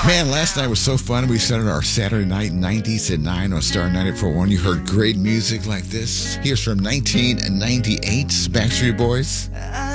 Man, last night was so fun. We started our Saturday night 90s at 9 on Star 94.1. You heard great music like this. Here's from 1998, Backstreet Boys.